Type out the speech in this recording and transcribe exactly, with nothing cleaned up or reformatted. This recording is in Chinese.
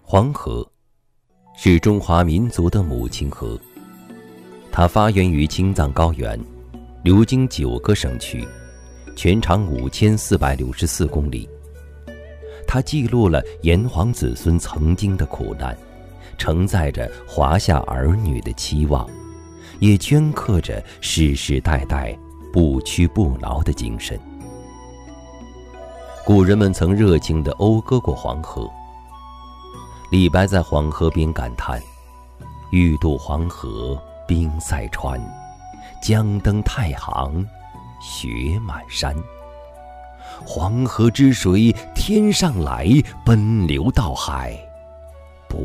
黄河是中华民族的母亲河，它发源于青藏高原，流经九个省区，全长五千四百六十四公里。它记录了炎黄子孙曾经的苦难，承载着华夏儿女的期望，也镌刻着世世代代不屈不挠的精神。古人们曾热情地讴歌过黄河。李白在黄河边感叹：欲渡黄河冰塞川，将登太行雪满山。黄河之水天上来，奔流到海，